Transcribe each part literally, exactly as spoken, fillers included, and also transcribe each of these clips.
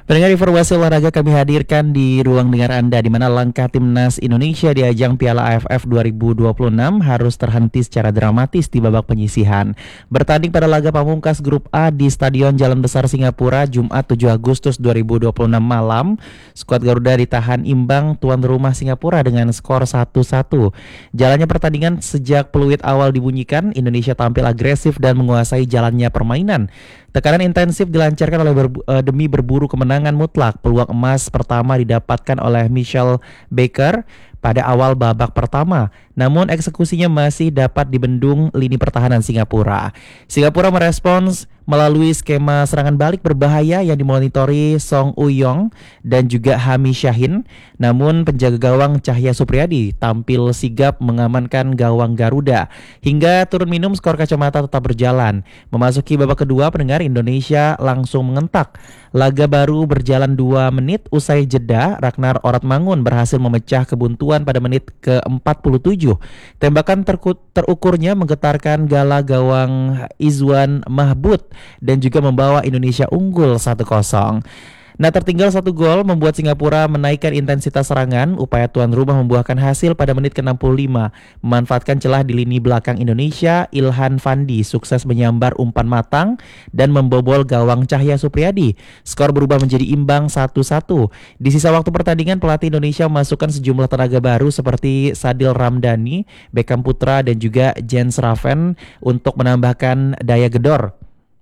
Pendengar informasi olahraga kami hadirkan di ruang dengar Anda di mana langkah timnas Indonesia di ajang Piala A F F dua ribu dua puluh enam harus terhenti secara dramatis di babak penyisihan. Bertanding pada laga pamungkas grup A di Stadion Jalan Besar Singapura Jumat tujuh Agustus dua ribu dua puluh enam malam, skuad Garuda ditahan imbang tuan rumah Singapura dengan skor satu satu. Jalannya pertandingan sejak peluit awal dibunyikan, Indonesia tampil agresif dan menguasai jalannya permainan. Tekanan intensif dilancarkan oleh berbu- uh, demi berburu kemenangan mutlak. Peluang emas pertama didapatkan oleh Michelle Baker pada awal babak pertama, namun eksekusinya masih dapat dibendung lini pertahanan Singapura. Singapura merespons melalui skema serangan balik berbahaya yang dimonitori Song Uyong dan juga Hami Syahin. Namun penjaga gawang Cahya Supriyadi tampil sigap mengamankan gawang Garuda. Hingga turun minum, skor kacamata tetap berjalan. Memasuki babak kedua, pendengar, Indonesia langsung mengentak. Laga baru berjalan dua menit usai jeda, Ragnar Oratmangun berhasil memecah kebuntuan pada menit ke empat puluh tujuh. Tembakan terku- terukurnya menggetarkan gala gawang Izwan Mahbud dan juga membawa Indonesia unggul satu kosong. Nah, tertinggal satu gol membuat Singapura menaikkan intensitas serangan. Upaya tuan rumah membuahkan hasil pada menit ke enam puluh lima. Memanfaatkan celah di lini belakang Indonesia, Ilhan Fandi sukses menyambar umpan matang dan membobol gawang Cahya Supriyadi. Skor berubah menjadi imbang satu satu. Di sisa waktu pertandingan, pelatih Indonesia memasukkan sejumlah tenaga baru seperti Sadil Ramdhani, Beckham Putra dan juga Jens Raven untuk menambahkan daya gedor.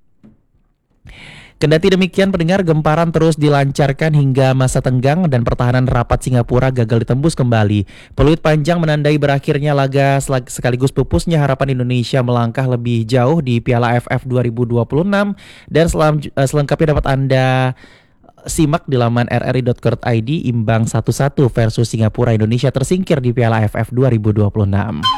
Kendati demikian, pendengar, gemparan terus dilancarkan hingga masa tenggang dan pertahanan rapat Singapura gagal ditembus kembali. Peluit panjang menandai berakhirnya laga sekaligus pupusnya harapan Indonesia melangkah lebih jauh di Piala A F F dua ribu dua puluh enam. Dan selam, selengkapnya dapat Anda simak di laman r r i dot co dot i d. Imbang satu satu versus Singapura, Indonesia tersingkir di Piala A F F dua ribu dua puluh enam.